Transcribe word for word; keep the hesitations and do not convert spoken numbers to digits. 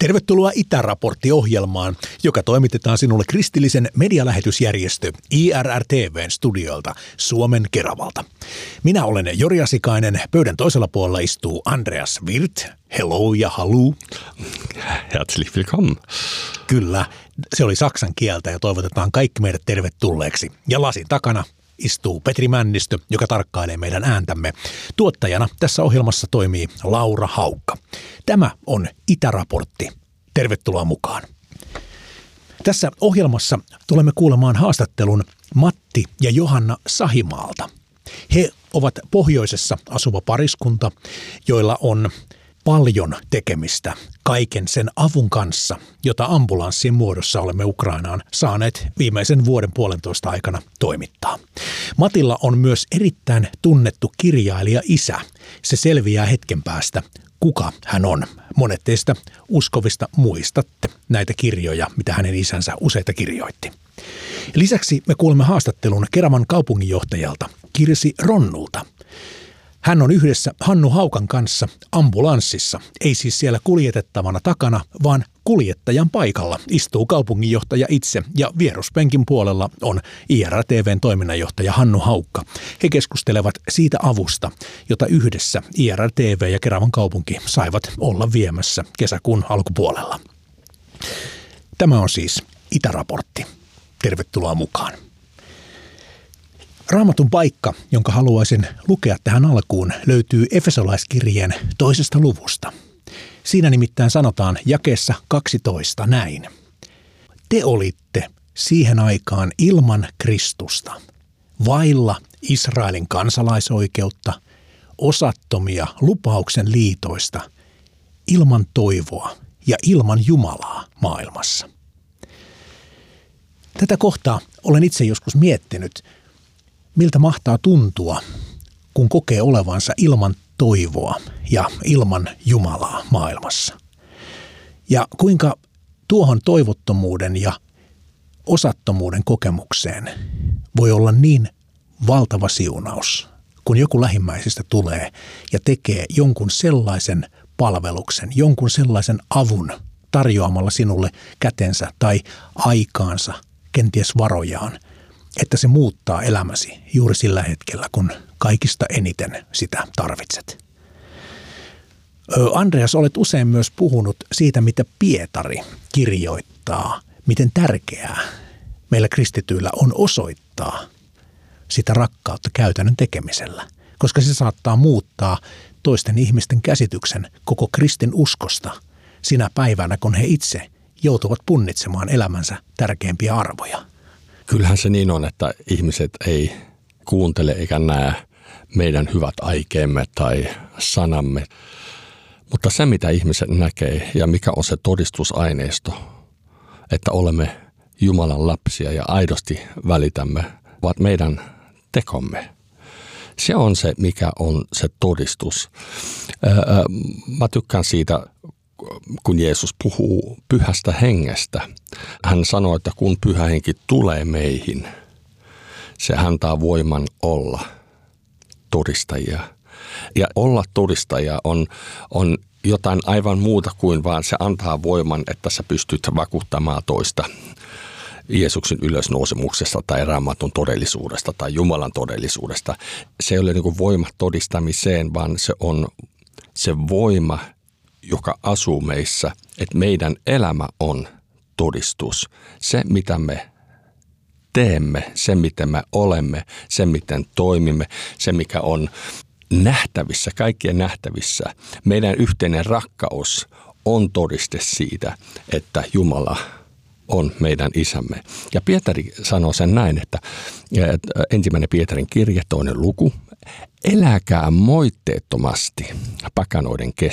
Tervetuloa Itäraportti-ohjelmaan, joka toimitetaan sinulle kristillisen medialähetysjärjestö I R R T V:n studiolta Suomen Keravalta. Minä olen Jori Asikainen, pöydän toisella puolella istuu Andreas Wirth. Hello ja haluu. Herzlich willkommen. Kyllä, se oli saksan kieltä ja toivotetaan kaikki meidät tervetulleeksi. Ja lasin takana istuu Petri Männistö, joka tarkkailee meidän ääntämme. Tuottajana tässä ohjelmassa toimii Laura Haukka. Tämä on Itäraportti. Tervetuloa mukaan. Tässä ohjelmassa tulemme kuulemaan haastattelun Matti ja Johanna Sahimaalta. He ovat pohjoisessa asuva pariskunta, joilla on paljon tekemistä kaiken sen avun kanssa, jota ambulanssien muodossa olemme Ukrainaan saaneet viimeisen vuoden puolentoista aikana toimittaa. Matilla on myös erittäin tunnettu kirjailija isä. Se selviää hetken päästä, kuka hän on. Monet teistä uskovista muistatte näitä kirjoja, mitä hänen isänsä useita kirjoitti. Lisäksi me kuulemme haastattelun Keravan kaupunginjohtajalta Kirsi Ronnulta. Hän on yhdessä Hannu Haukan kanssa ambulanssissa, ei siis siellä kuljetettavana takana, vaan kuljettajan paikalla istuu kaupunginjohtaja itse ja vieruspenkin puolella on I R R T V:n toiminnanjohtaja Hannu Haukka. He keskustelevat siitä avusta, jota yhdessä I R R T V ja Keravan kaupunki saivat olla viemässä kesäkuun alkupuolella. Tämä on siis Itäraportti. Tervetuloa mukaan. Raamatun paikka, jonka haluaisin lukea tähän alkuun, löytyy Efesolaiskirjeen toisesta luvusta. Siinä nimittäin sanotaan jakeessa kaksitoista näin. Te olitte siihen aikaan ilman Kristusta, vailla Israelin kansalaisoikeutta, osattomia lupauksen liitoista, ilman toivoa ja ilman Jumalaa maailmassa. Tätä kohtaa olen itse joskus miettinyt, miltä mahtaa tuntua, kun kokee olevansa ilman toivoa ja ilman Jumalaa maailmassa. Ja kuinka tuohon toivottomuuden ja osattomuuden kokemukseen voi olla niin valtava siunaus, kun joku lähimmäisistä tulee ja tekee jonkun sellaisen palveluksen, jonkun sellaisen avun tarjoamalla sinulle kätensä tai aikaansa, kenties varojaan, että se muuttaa elämäsi juuri sillä hetkellä, kun kaikista eniten sitä tarvitset. Andreas, olet usein myös puhunut siitä, mitä Pietari kirjoittaa, miten tärkeää meillä kristityillä on osoittaa sitä rakkautta käytännön tekemisellä, koska se saattaa muuttaa toisten ihmisten käsityksen koko kristin uskosta sinä päivänä, kun he itse joutuvat punnitsemaan elämänsä tärkeimpiä arvoja. Kyllähän se niin on, että ihmiset ei kuuntele eikä näe meidän hyvät aikeemme tai sanamme. Mutta se, mitä ihmiset näkee ja mikä on se todistusaineisto, että olemme Jumalan lapsia ja aidosti välitämme, ovat meidän tekomme. Se on se, mikä on se todistus. Mä tykkään siitä, kun Jeesus puhuu pyhästä hengestä. Hän sanoo, että kun pyhä henki tulee meihin, se antaa voiman olla todistajia. Ja olla todistajia on, on jotain aivan muuta kuin vaan se antaa voiman, että sä pystyt vakuuttamaan toista Jeesuksen ylösnousemuksesta tai Raamatun todellisuudesta tai Jumalan todellisuudesta. Se ei ole niin kuin voima todistamiseen, vaan se on se voima, joka asuu meissä, että meidän elämä on todistus. Se, mitä me teemme, se, miten me olemme, se, miten toimimme, se, mikä on nähtävissä, kaikkien nähtävissä. Meidän yhteinen rakkaus on todiste siitä, että Jumala on meidän isämme. Ja Pietari sanoo sen näin, että ensimmäinen Pietarin kirje, toinen luku, eläkää moitteettomasti pakanoiden